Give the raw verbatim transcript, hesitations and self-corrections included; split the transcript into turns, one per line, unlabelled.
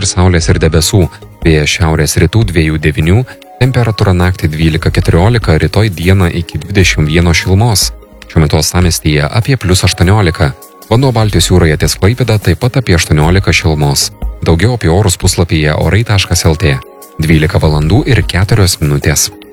saulės ir debesų, vėjas šiaurės rytų dviejų devynių, temperatūra naktį dvylika keturiolika, rytoj dieną iki dvidešimt vienos šilumos. Šiuo metu uostamiestyje apie plius aštuoniolika. Vanduo Baltijos jūroje ties Klaipėda taip pat apie aštuoniolika šilumos. Daugiau apie orus puslapyje orai taškas lt. dvylika valandų ir keturios minutės.